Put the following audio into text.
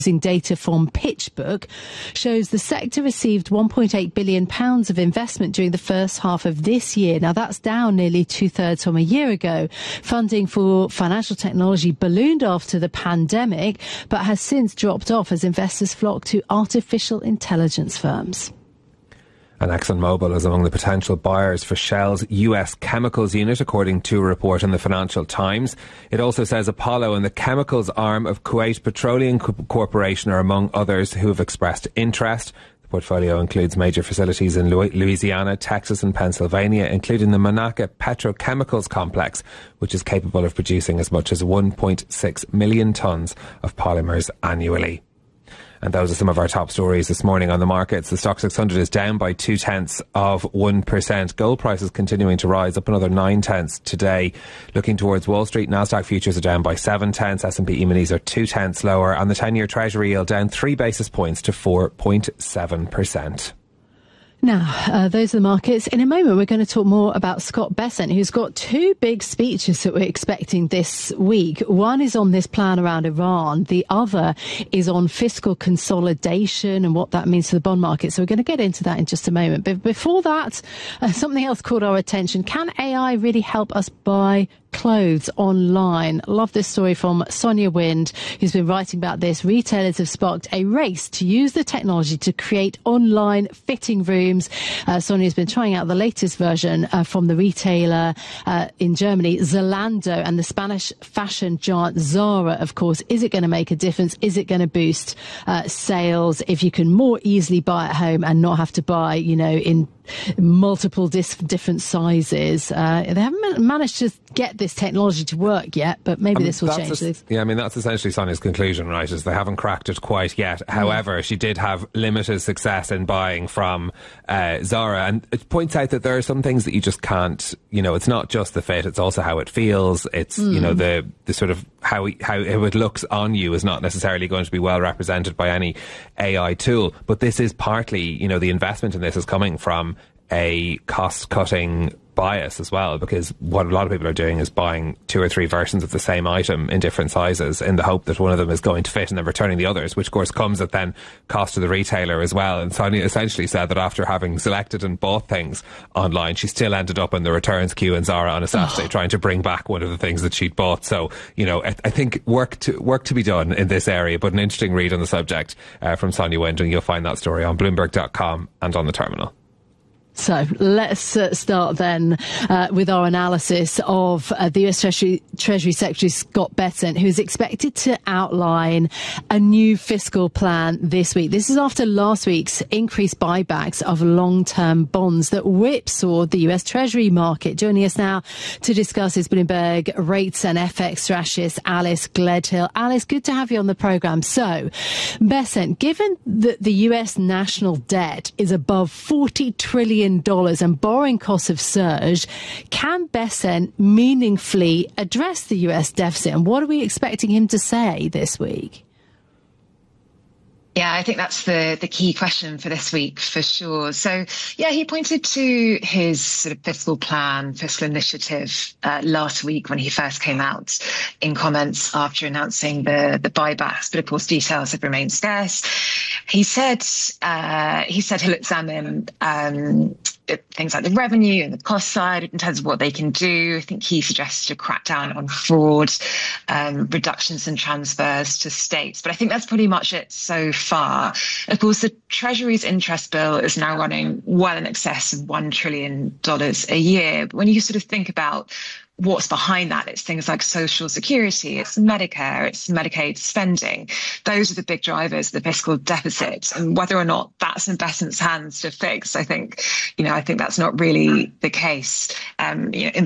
Data from PitchBook shows the sector received £1.8 billion of investment during the first half of this year. Now, that's down nearly 2/3 from a year ago. Funding for financial technology ballooned after the pandemic, but has since dropped off as investors flock to artificial intelligence firms. And ExxonMobil is among the potential buyers for Shell's US chemicals unit, according to a report in the Financial Times. It also says Apollo and the chemicals arm of Kuwait Petroleum Corporation are among others who have expressed interest. The portfolio includes major facilities in Louisiana, Texas and Pennsylvania, including the Monaca Petrochemicals Complex, which is capable of producing as much as 1.6 million tonnes of polymers annually. And those are some of our top stories this morning on the markets. The Stock 600 is down by 0.2%. Gold prices continuing to rise, up another 0.9 today. Looking towards Wall Street, Nasdaq futures are down by 0.7. S&P E-minis are 0.2 lower, and the 10-year Treasury yield down 3 basis points to 4.7%. Now, those are the markets. In a moment, we're going to talk more about Scott Bessent, who's got two big speeches that we're expecting this week. One is on this plan around Iran. The other is on fiscal consolidation and what that means to the bond market. So we're going to get into that in just a moment. But before that, something else caught our attention. Can AI really help us buy clothes online? Love this story from Sonia Wind, who's been writing about this. Retailers have sparked a race to use the technology to create online fitting rooms. Sonia's been trying out the latest version from the retailer in Germany, Zalando, and the Spanish fashion giant Zara, of course. Is it going to make a difference? Is it going to boost sales if you can more easily buy at home and not have to buy, in multiple different sizes? They haven't managed to get this technology to work yet, but maybe this will change this. Yeah, that's essentially Sonia's conclusion, right, is they haven't cracked it quite yet. However, she did have limited success in buying from Zara, and it points out that there are some things that you just can't, it's not just the fit, it's also how it feels. It's, the sort of how it looks on you is not necessarily going to be well represented by any AI tool. But this is partly, the investment in this is coming from a cost-cutting bias as well, because what a lot of people are doing is buying 2 or 3 versions of the same item in different sizes in the hope that one of them is going to fit, and then returning the others, which of course comes at then cost to the retailer as well. And Sonia essentially said that after having selected and bought things online, she still ended up in the returns queue in Zara on a Saturday trying to bring back one of the things that she'd bought. So, I think work to be done in this area, but an interesting read on the subject from Sonia Wind, and you'll find that story on Bloomberg.com and on the terminal. So let's start then with our analysis of the US Treasury Secretary Scott Bessent, who is expected to outline a new fiscal plan this week. This is after last week's increased buybacks of long-term bonds that whipsawed the US Treasury market. Joining us now to discuss is Bloomberg rates and FX strategist Alice Gledhill. Alice, good to have you on the programme. So, Bessent, given that the US national debt is above $40 trillion and borrowing costs have surged, can Bessent meaningfully address the US deficit? And what are we expecting him to say this week? Yeah, I think that's the key question for this week, for sure. So, he pointed to his sort of fiscal plan, fiscal initiative last week when he first came out in comments after announcing the buybacks. But of course, details have remained scarce. He said he'll examine things like the revenue and the cost side in terms of what they can do. I think he suggested a crackdown on fraud, reductions in transfers to states. But I think that's pretty much it so far. Of course, the Treasury's interest bill is now running well in excess of $1 trillion a year. But when you sort of think about what's behind that, it's things like Social Security, it's Medicare, it's Medicaid spending. Those are the big drivers of the fiscal deficit. And whether or not that's in Bessent's hands to fix, I think that's not really the case.